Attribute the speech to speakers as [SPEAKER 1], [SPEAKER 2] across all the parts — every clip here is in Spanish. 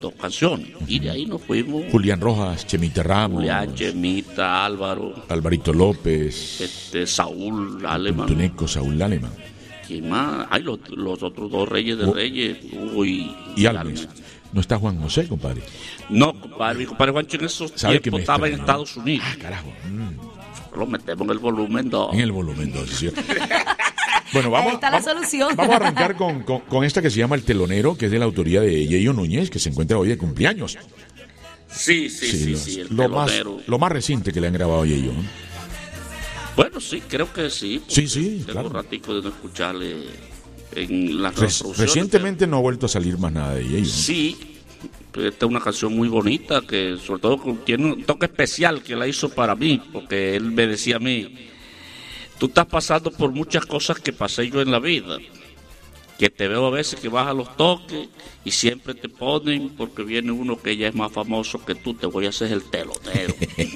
[SPEAKER 1] dos canciones. Y de ahí nos fuimos.
[SPEAKER 2] Julián Rojas, Chemita Ramos.
[SPEAKER 1] Julián, Chemita, Álvaro.
[SPEAKER 2] Alvarito López.
[SPEAKER 1] Saúl Alemán.
[SPEAKER 2] Tuneco, Saúl Alemán.
[SPEAKER 1] ¿Quién más? Ay, los otros dos reyes de Reyes.
[SPEAKER 2] Y Almes. ¿No está Juan José, compadre?
[SPEAKER 1] No, compadre. Mi compadre Juancho en esos tiempos estaba en Estados Unidos.
[SPEAKER 2] Ah, carajo.
[SPEAKER 1] Lo metemos en el volumen 2.
[SPEAKER 2] En el volumen 2, ¿sí? Bueno,
[SPEAKER 3] Ahí está la solución.
[SPEAKER 2] Vamos a arrancar con esta que se llama El Telonero, que es de la autoría de Yeyo Núñez, que se encuentra hoy de cumpleaños.
[SPEAKER 1] Sí, el Telonero.
[SPEAKER 2] Lo más reciente que le han grabado a Yeyo, ¿no?
[SPEAKER 1] Bueno, sí, creo que sí.
[SPEAKER 2] Sí,
[SPEAKER 1] tengo
[SPEAKER 2] claro.
[SPEAKER 1] un ratico de no escucharle en las reproducciones.
[SPEAKER 2] Recientemente no ha vuelto a salir más nada de Yeyo, ¿no?
[SPEAKER 1] Sí, esta es una canción muy bonita que sobre todo tiene un toque especial que la hizo para mí, porque él me decía a mí: tú estás pasando por muchas cosas que pasé yo en la vida, que te veo a veces que vas a los toques y siempre te ponen, porque viene uno que ya es más famoso que tú, te voy a hacer el telonero.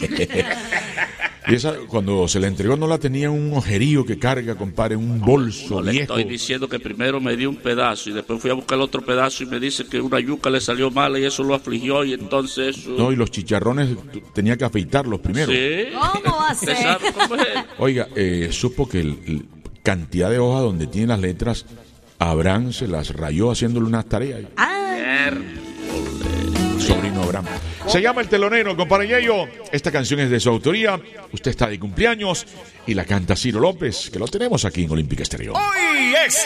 [SPEAKER 2] Y esa, cuando se la entregó, no la tenía un ojerío que carga, compadre, un bolso
[SPEAKER 1] No,
[SPEAKER 2] viejo.
[SPEAKER 1] le estoy diciendo que primero me dio un pedazo y después fui a buscar el otro pedazo y me dice que una yuca le salió mala y eso lo afligió y entonces...
[SPEAKER 2] No, y los chicharrones tenía que afeitarlos primero.
[SPEAKER 1] Sí.
[SPEAKER 3] ¿Cómo va a
[SPEAKER 1] ¿Usted
[SPEAKER 3] ser?
[SPEAKER 1] sabe cómo es?
[SPEAKER 2] Oiga, supo que cantidad de hojas donde tiene las letras, Abraham se las rayó haciéndole unas tareas. Sobrino Abraham. Se llama El Telonero, compadre Yeyo. Esta canción es de su autoría. Usted está de cumpleaños y la canta Ciro López, que lo tenemos aquí en Olímpica Estéreo.
[SPEAKER 4] Hoy es